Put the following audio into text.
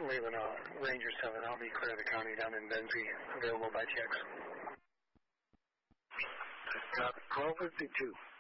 Leland, Ranger 7, I'll be clear of the county down in Benzie, available by checks. 1252.